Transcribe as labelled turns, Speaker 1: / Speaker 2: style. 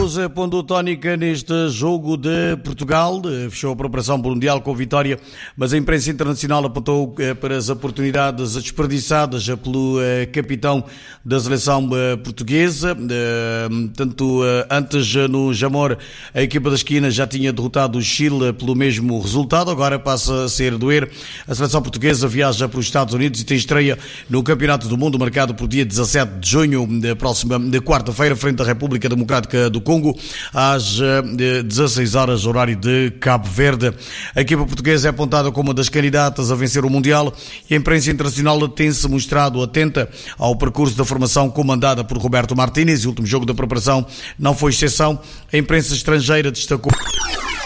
Speaker 1: Luz pondo tónica neste jogo de Portugal, fechou a preparação para o Mundial com vitória, mas a imprensa internacional apontou para as oportunidades desperdiçadas pelo capitão da seleção portuguesa. Tanto antes no Jamor, a equipa da esquina já tinha derrotado o Chile pelo mesmo resultado, agora passa a ser doer. A seleção portuguesa viaja para os Estados Unidos e tem estreia no Campeonato do Mundo, marcado por dia 17 de junho, da próxima quarta-feira, frente à República Democrática do Congo, às 16 horas, horário de Cabo Verde. A equipa portuguesa é apontada como uma das candidatas a vencer o Mundial e a imprensa internacional tem-se mostrado atenta ao percurso da formação comandada por Roberto Martínez. O último jogo da preparação não foi exceção. A imprensa estrangeira destacou